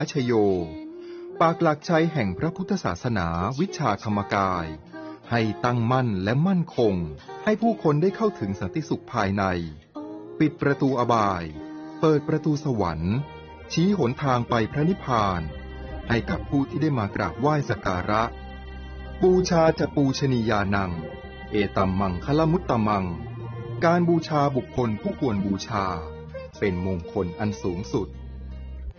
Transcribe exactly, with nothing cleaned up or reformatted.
อชโยปากหลักใจแห่งพระพุทธศาสนาวิชาธรรมกายให้ตั้งมั่นและมั่นคงให้ผู้คนได้เข้าถึงสันติสุขภายในปิดประตูอบายเปิดประตูสวรรค์ชี้หนทางไปพระนิพพานให้กับผู้ที่ได้มากราบไหว้สักการะบูชาจะปูชนียานังเอตัมมังคลมุตตมังการบูชาบุคคลผู้ควรบูชาเป็นมงคลอันสูงสุด